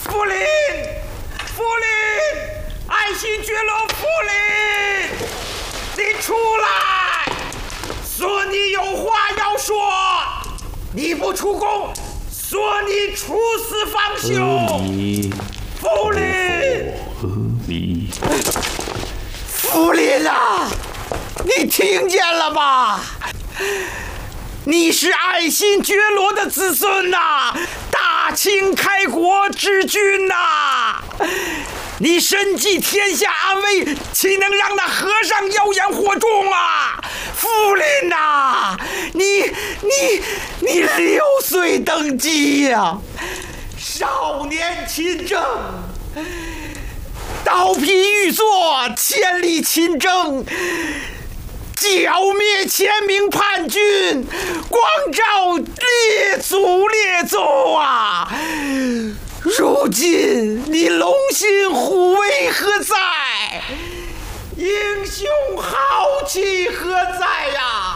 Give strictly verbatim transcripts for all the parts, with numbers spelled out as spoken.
福临，福临，爱新觉罗福临，你出来！说你有话要说，你不出宫，说你出死方休。福临， 阿弥， 福临啊，你听见了吧？你是爱新觉罗的子孙呐、啊，大清开国之君呐、啊！你身系天下安危，岂能让那和尚妖言惑众啊？福临呐、啊，你你你六岁登基呀、啊，少年亲政，刀劈玉作，千里亲征。剿灭千名叛军，光照列祖列宗啊！如今你龙心虎威何在？英雄豪气何在呀？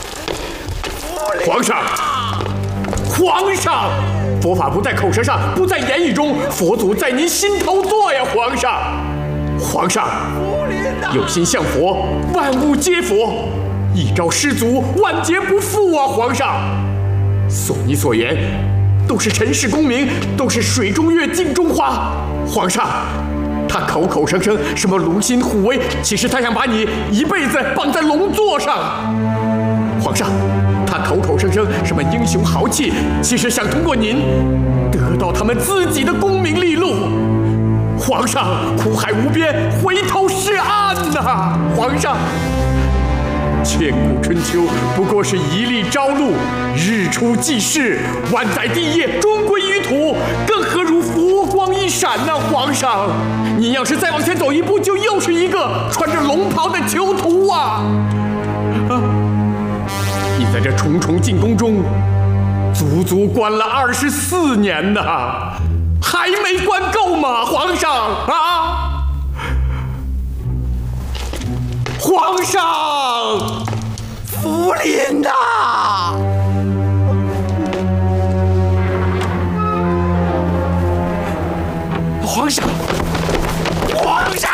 皇上，皇上，佛法不在口舌上，不在言语中，佛祖在您心头坐呀！皇上，皇上。有心向佛，万物皆佛；一朝失足，万劫不复啊！皇上，所你所言，都是尘世功名，都是水中月，镜中花。皇上，他口口声声什么龙心虎威，其实他想把你一辈子绑在龙座上。皇上，他口口声声什么英雄豪气，其实想通过您得到他们自己的功名利禄。皇上，苦海无边，回头是岸呐、啊！皇上，千古春秋不过是一粒朝露，日出即逝，万载帝业终归于土，更何如佛光一闪呢、啊？皇上，您要是再往前走一步，就又是一个穿着龙袍的囚徒啊！啊！你在这重重进宫中，足足关了二十四年呐！还没关够吗，皇上啊！皇上， 福临呐！皇上，皇上，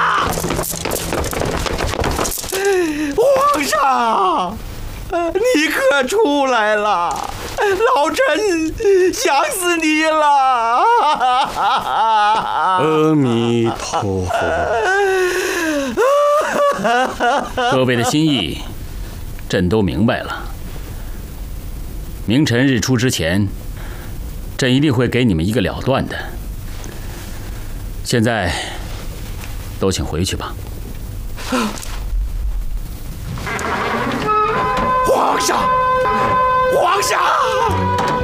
皇上，你可出来了！老臣想死你了！ 阿弥陀佛。 各位的心意，朕都明白了。明晨日出之前，朕一定会给你们一个了断的。现在，都请回去吧。 皇上，皇上！